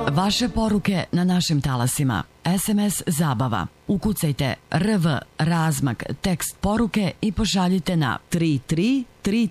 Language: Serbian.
Vaše poruke na našim talasima. SMS Zabava. Ukucajte RV razmak tekst poruke i pošaljite na 3333